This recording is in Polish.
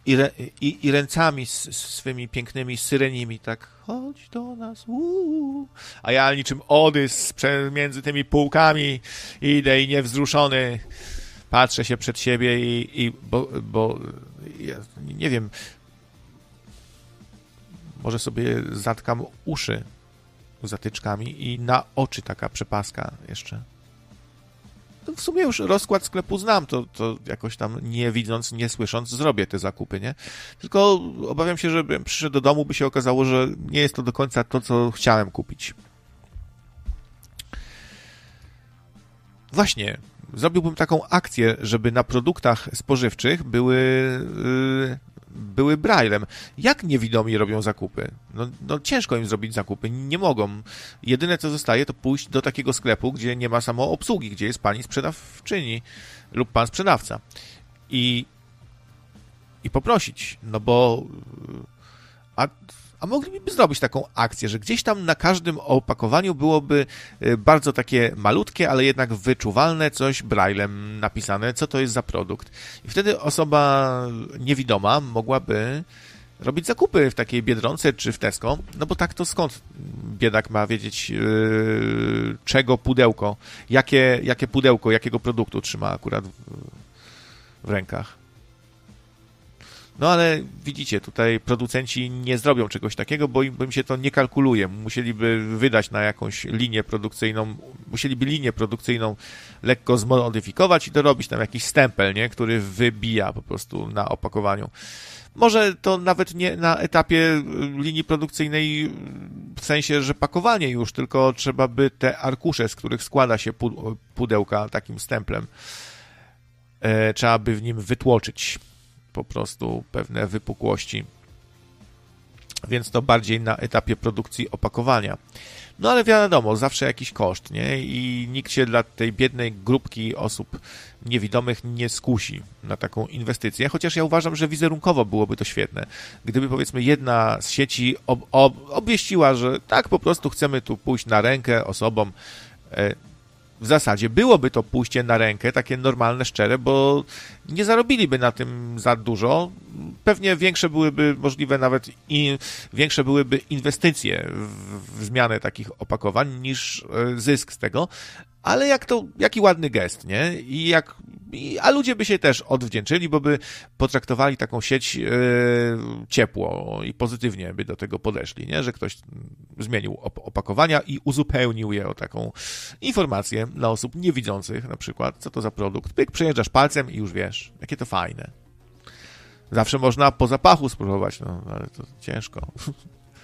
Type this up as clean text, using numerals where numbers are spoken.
i ręcami swymi pięknymi syrenimi, tak, chodź do nas, a ja niczym Odys między tymi półkami idę i niewzruszony patrzę się przed siebie bo ja nie wiem, może sobie zatkam uszy zatyczkami i na oczy taka przepaska jeszcze. W sumie już rozkład sklepu znam, to jakoś tam nie widząc, nie słysząc zrobię te zakupy, nie? Tylko obawiam się, że bym przyszedł do domu, by się okazało, że nie jest to do końca to, co chciałem kupić. Właśnie, zrobiłbym taką akcję, żeby na produktach spożywczych były braillem. Jak niewidomi robią zakupy? No ciężko im zrobić zakupy, nie mogą. Jedyne co zostaje, to pójść do takiego sklepu, gdzie nie ma samoobsługi, gdzie jest pani sprzedawczyni lub pan sprzedawca. I poprosić, no bo a mogliby zrobić taką akcję, że gdzieś tam na każdym opakowaniu byłoby bardzo takie malutkie, ale jednak wyczuwalne coś braillem napisane, co to jest za produkt. I wtedy osoba niewidoma mogłaby robić zakupy w takiej Biedronce czy w Tesco, no bo tak to skąd biedak ma wiedzieć, czego pudełko, jakie pudełko, jakiego produktu trzyma akurat w rękach. No ale widzicie, tutaj producenci nie zrobią czegoś takiego, bo im się to nie kalkuluje. Musieliby wydać na jakąś linię produkcyjną, musieliby linię produkcyjną lekko zmodyfikować i dorobić tam jakiś stempel, nie, który wybija po prostu na opakowaniu. Może to nawet nie na etapie linii produkcyjnej w sensie, że pakowanie już, tylko trzeba by te arkusze, z których składa się pudełka takim stemplem, trzeba by w nim wytłoczyć po prostu pewne wypukłości. Więc to bardziej na etapie produkcji opakowania. No ale wiadomo, zawsze jakiś koszt, nie? I nikt się dla tej biednej grupki osób niewidomych nie skusi na taką inwestycję, chociaż ja uważam, że wizerunkowo byłoby to świetne. Gdyby powiedzmy jedna z sieci obwieściła, że tak po prostu chcemy tu pójść na rękę osobom, w zasadzie byłoby to pójście na rękę, takie normalne, szczere, bo nie zarobiliby na tym za dużo. Pewnie większe byłyby możliwe nawet i większe byłyby inwestycje w zmianę takich opakowań niż zysk z tego. Ale jaki ładny gest, nie? A ludzie by się też odwdzięczyli, bo by potraktowali taką sieć ciepło i pozytywnie by do tego podeszli, nie? Że ktoś zmienił opakowania i uzupełnił je o taką informację dla osób niewidzących, na przykład, co to za produkt. Pyk, przejeżdżasz palcem i już wiesz, jakie to fajne. Zawsze można po zapachu spróbować, no, ale to ciężko.